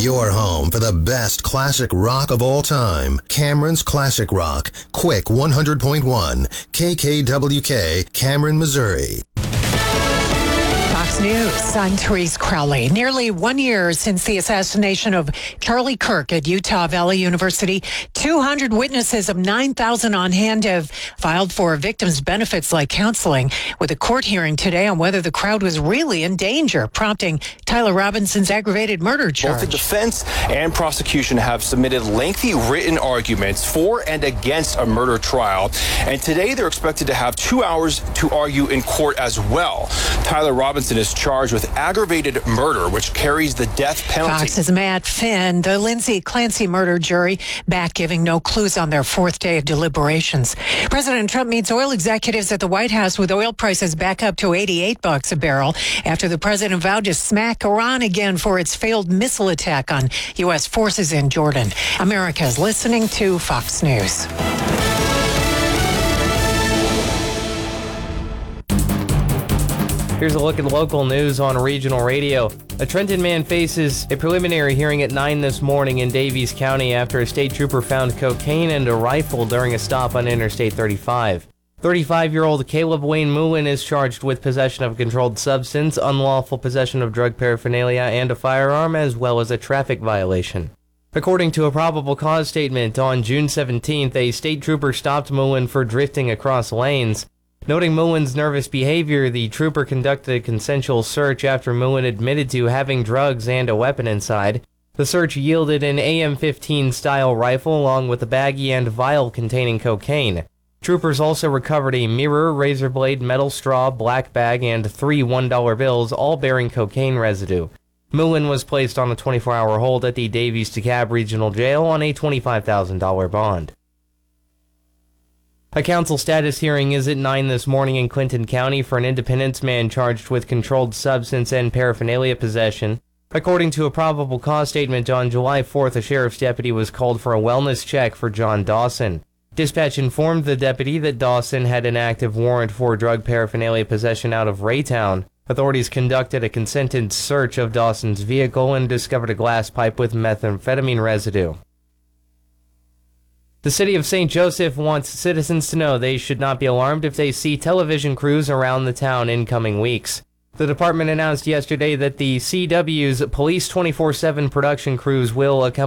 your home for the best classic rock of all time. Cameron's Classic Rock. Quick 100.1. KKWK, Cameron, Missouri. Fox News, I'm Therese Crowley. Nearly 1 year since the assassination of Charlie Kirk at Utah Valley University, 200 witnesses of 9,000 on hand have filed for victims' benefits like counseling, with a court hearing today on whether the crowd was really in danger, prompting Tyler Robinson's aggravated murder charge. Both the defense and prosecution have submitted lengthy written arguments for and against a murder trial, and today they're expected to have 2 hours to argue in court as well. Tyler Robinson is charged with aggravated murder, which carries the death penalty. Fox's Matt Finn, the Lindsay Clancy murder jury, back giving no clues on their fourth day of deliberations. President Trump meets oil executives at the White House with oil prices back up to $88 a barrel after the president vowed to smack Iran again for its failed missile attack on U.S. forces in Jordan. America is listening to Fox News. Here's a look at local news on regional radio. A Trenton man faces a preliminary hearing at 9 this morning in Daviess County after a state trooper found cocaine and a rifle during a stop on Interstate 35. 35-year-old Caleb Wayne Mullen is charged with possession of a controlled substance, unlawful possession of drug paraphernalia, and a firearm, as well as a traffic violation. According to a probable cause statement, on June 17th, a state trooper stopped Mullen for drifting across lanes. Noting Mullen's nervous behavior, the trooper conducted a consensual search after Mullen admitted to having drugs and a weapon inside. The search yielded an AM-15 style rifle along with a baggie and vial containing cocaine. Troopers also recovered a mirror, razor blade, metal straw, black bag, and 3 $1 bills, all bearing cocaine residue. Mullen was placed on a 24-hour hold at the Daviess-DeKalb Regional Jail on a $25,000 bond. A council status hearing is at 9 this morning in Clinton County for an Independence man charged with controlled substance and paraphernalia possession. According to a probable cause statement, on July 4th, a sheriff's deputy was called for a wellness check for John Dawson. Dispatch informed the deputy that Dawson had an active warrant for drug paraphernalia possession out of Raytown. Authorities conducted a consented search of Dawson's vehicle and discovered a glass pipe with methamphetamine residue. The city of St. Joseph wants citizens to know they should not be alarmed if they see television crews around the town in coming weeks. The department announced yesterday that the CW's Police 24/7 production crews will accompany